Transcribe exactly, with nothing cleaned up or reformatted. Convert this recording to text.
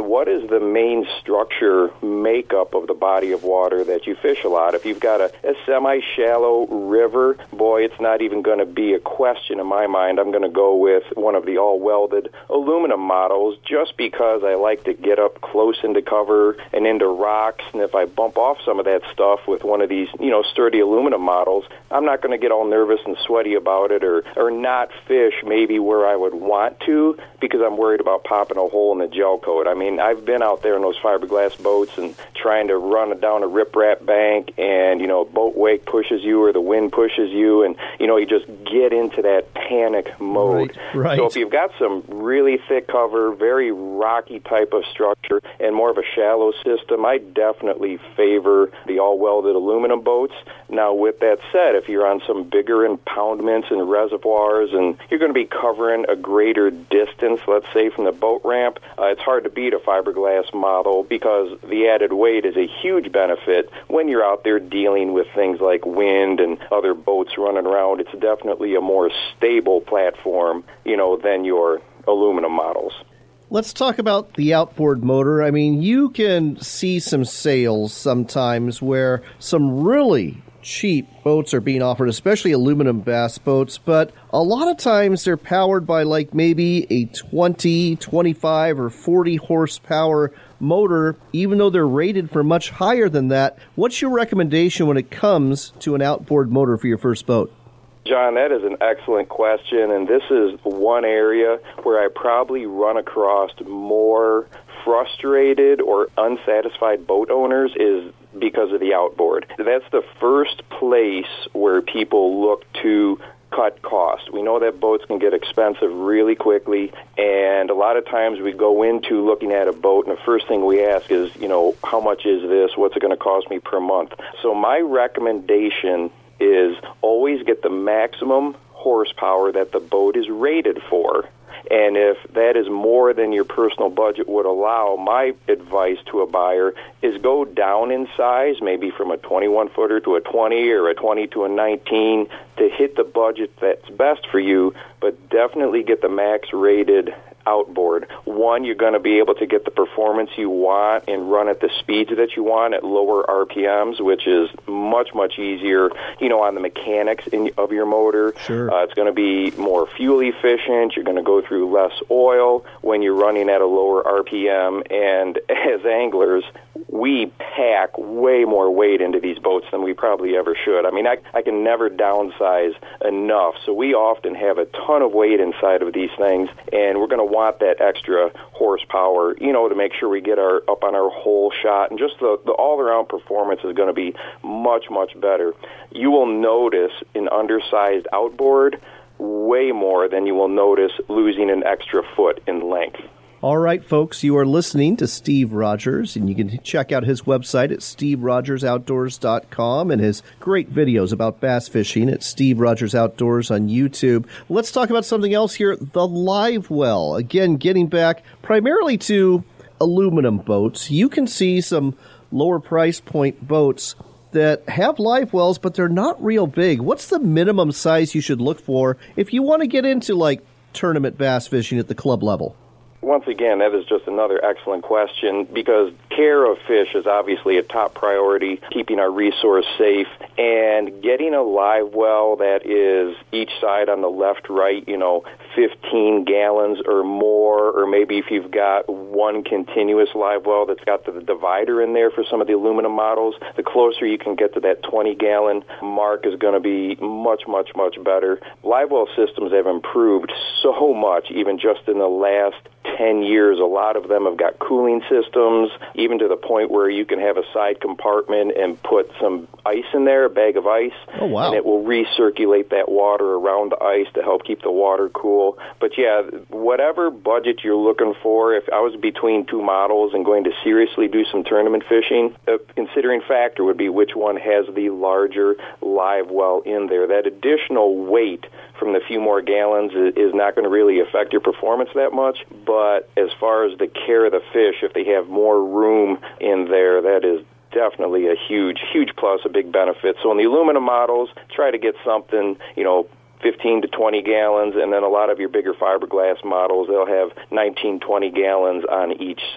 what is the main structure makeup of the body of water that you fish a lot. If you've got a, a semi-shallow river, boy, it's not even going to be a question in my mind. I'm going to go with one of the all-welded aluminum models just because I like to get up close into cover and into rocks, and if I bump off some of that stuff with one of these, you know, sturdy aluminum models, I'm not going to get all nervous and sweaty about it or, or not fish maybe where I would want to because I'm worried about popping a hole in the gel coat. I mean, I've been out there in those fiberglass boats and trying to run down a riprap bank and, you know, a boat wake pushes you or the wind pushes you and, you know, you just get into that panic mode. Right, right. So if you've got some really thick cover, very rocky type of structure and more of a shallow system, I definitely favor the all-welded aluminum boats. Now, with that said, if you're on some bigger impoundments and reservoirs and you're going to be covering a greater distance, let's say from the boat ramp, uh, it's hard to beat a fiberglass model because the added weight is a huge benefit when you're out there dealing with things like wind and other boats running around. It's definitely a more stable platform, you know, than your aluminum models. Let's talk about the outboard motor. I mean, you can see some sales sometimes where some really cheap boats are being offered, especially aluminum bass boats, but a lot of times they're powered by like maybe a twenty, twenty-five, or forty horsepower motor, even though they're rated for much higher than that. What's your recommendation when it comes to an outboard motor for your first boat? John, that is an excellent question, and this is one area where I probably run across more frustrated or unsatisfied boat owners is because of the outboard. That's the first place where people look to cut costs. We know that boats can get expensive really quickly, and a lot of times we go into looking at a boat, and the first thing we ask is, you know, how much is this? What's it going to cost me per month? So my recommendation is always get the maximum horsepower that the boat is rated for. And if that is more than your personal budget would allow, my advice to a buyer is go down in size, maybe from a twenty-one footer to a twenty or a twenty to a nineteen to hit the budget that's best for you, but definitely get the max rated outboard. One, you're going to be able to get the performance you want and run at the speeds that you want at lower R P Ms, which is much, much easier, you know, on the mechanics in, of your motor. Sure. Uh, it's going to be more fuel efficient. You're going to go through less oil when you're running at a lower R P M. And as anglers, we pack way more weight into these boats than we probably ever should. I mean, I, I can never downsize enough. So we often have a ton of weight inside of these things, and we're going to want that extra horsepower, you know, to make sure we get our up on our whole shot, and just the, the all-around performance is going to be much, much better. You will notice an undersized outboard way more than you will notice losing an extra foot in length. All right, folks, you are listening to Steve Rogers, and you can check out his website at steve rogers outdoors dot com and his great videos about bass fishing at Steve Rogers Outdoors on YouTube. Let's talk about something else here, the live well. Again, getting back primarily to aluminum boats, you can see some lower price point boats that have live wells, but they're not real big. What's the minimum size you should look for if you want to get into, like, tournament bass fishing at the club level? Once again, that is just another excellent question because care of fish is obviously a top priority, keeping our resource safe, and getting a live well that is each side on the left, right, you know, fifteen gallons or more, or maybe if you've got one continuous live well that's got the divider in there for some of the aluminum models, the closer you can get to that twenty gallon mark is going to be much, much, much better. Live well systems have improved so much, even just in the last ten years. A lot of them have got cooling systems, even to the point where you can have a side compartment and put some ice in there, a bag of ice, oh, wow. and it will recirculate that water around the ice to help keep the water cool. But yeah, whatever budget you're looking for, if I was between two models and going to seriously do some tournament fishing, a considering factor would be which one has the larger live well in there. That additional weight from the few more gallons is not going to really affect your performance that much, but as far as the care of the fish, if they have more room in there, that is definitely a huge, huge plus, a big benefit. So in the aluminum models, try to get something, you know, fifteen to twenty gallons, and then a lot of your bigger fiberglass models, they'll have nineteen, twenty gallons on each